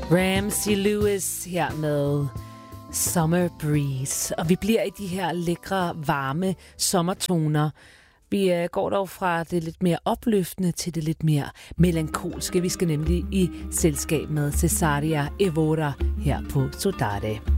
Ramsey Lewis her med Summer Breeze. Og vi bliver i de her lækre, varme sommertoner. Vi går dog fra det lidt mere opløftende til det lidt mere melankolske. Vi skal nemlig i selskab med Cesaria Evora her på Sodade.